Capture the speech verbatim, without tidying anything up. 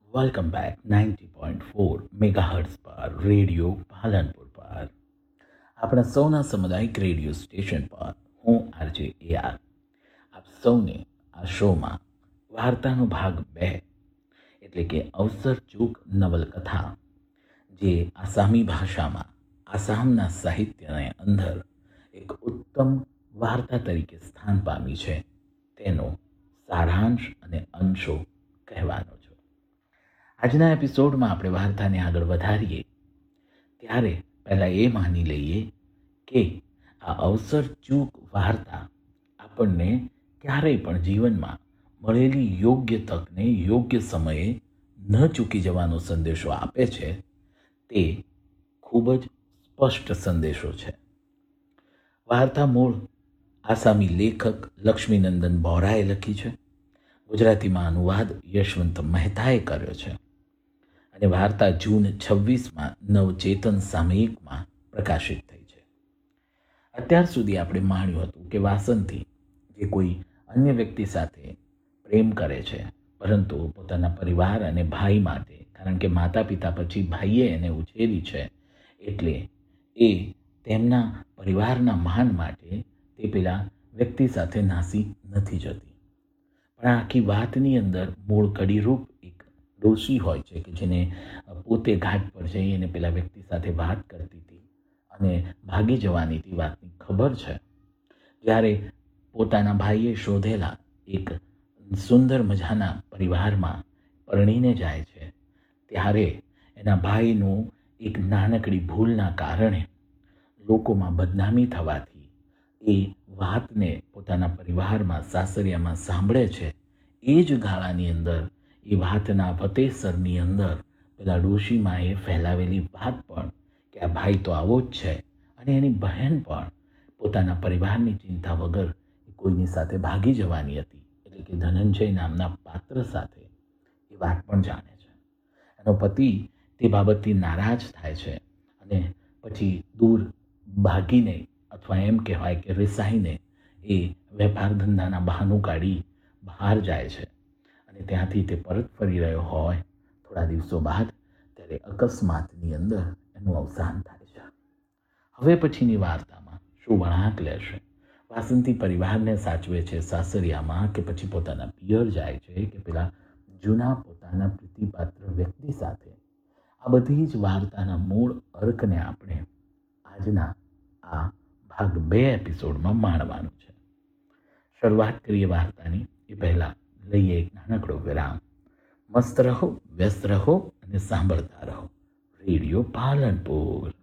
Welcome back ninety point four megahertz પર radio Palanpur પર આપણા સૌના સામુદાયિક રેડિયો સ્ટેશન પર હું આરજે એ આર આપ સૌને આ શોમાં વાર્તાનો ભાગ બે એટલે કે અવસર ચૂક નવલકથા જે આસામી ભાષામાં આસામના સાહિત્યને અંદર એક ઉત્તમ વાર્તા તરીકે સ્થાન પામી છે તેનો સારાંશ અને અંશો કહેવાનો છું. આજના એપિસોડમાં આપણે વાર્તાને આગળ વધારીએ ત્યારે પહેલાં એ માની લઈએ કે આ અવસર ચૂક વાર્તા આપણને ક્યારેય પણ જીવનમાં મળેલી યોગ્ય તકને યોગ્ય સમયે ન ચૂકી જવાનો સંદેશો આપે છે. તે ખૂબ જ સ્પષ્ટ સંદેશો છે. વાર્તા મૂળ આસામી લેખક લક્ષ્મીનંદન બોહરાએ લખી છે. ગુજરાતીમાં અનુવાદ યશવંત મહેતાએ કર્યો છે અને વાર્તા જૂન છવ્વીસમાં નવચેતન સામયિકમાં પ્રકાશિત થઈ છે. અત્યાર સુધી આપણે માણ્યું હતું કે વાસંતી જે કોઈ અન્ય વ્યક્તિ સાથે પ્રેમ કરે છે, પરંતુ પોતાના પરિવાર અને ભાઈ માટે, કારણ કે માતા પિતા પછી ભાઈએ એને ઉછેરી છે, એટલે એ તેમના પરિવારના માન માટે તે પેલા વ્યક્તિ સાથે નાસી નથી જતી. પણ આખી વાતની અંદર મૂળ કડીરૂપ એક ડોશી હોય છે કે જેને પોતે ઘાટ પર જઈ અને પેલા વ્યક્તિ સાથે વાત કરતી હતી અને ભાગી જવાની હતી વાતની ખબર છે. જ્યારે પોતાના ભાઈએ શોધેલા એક સુંદર મજાના પરિવારમાં પરણીને જાય છે, ત્યારે એના ભાઈનું એક નાનકડી ભૂલના કારણે લોકોમાં બદનામી થવાથી એ વાતને પોતાના પરિવારમાં સાસરિયામાં સાંભળે છે. એ જ ગાળાની અંદર એ વાતના વતેસરની અંદર પેલા ડોશીમાએ ફેલાવેલી વાત પણ કે આ ભાઈ તો આવો જ છે, અને એની બહેન પણ પોતાના પરિવારની ચિંતા વગર કોઈની સાથે ભાગી જવાની હતી, એટલે કે ધનંજય નામના પાત્ર સાથે એ વાત પણ જાણે છે. એનો પતિ તે બાબતથી નારાજ થાય છે અને પછી દૂર ભાગીને, અથવા એમ કહેવાય કે રિસાઈને, એ વેપાર ધંધાના બહાનું કાઢી બહાર જાય છે અને ત્યાંથી તે પરત ફરી રહ્યો હોય થોડા દિવસો બાદ ત્યારે અકસ્માતની અંદર એનું અવસાન થાય છે. હવે પછીની વાર્તામાં શું વળાંક લેશે? વાસંતી પરિવારને સાચવે છે સાસરિયામાં, કે પછી પોતાના પિયર જાય છે, કે પેલા જૂના પોતાના પ્રીતિપાત્ર વ્યક્તિ સાથે? આ બધી જ વાર્તાના મૂળ અર્કને આપણે આજના આ ભાગ બે એપિસોડમાં માણવાનું છે. શરૂઆત કરીએ વાર્તાની એ પહેલાં લઈએ એક નાનકડો વિરામ. મસ્ત રહો, વ્યસ્ત રહો અને સાંભળતા રહો રેડિયો પાલનપુર.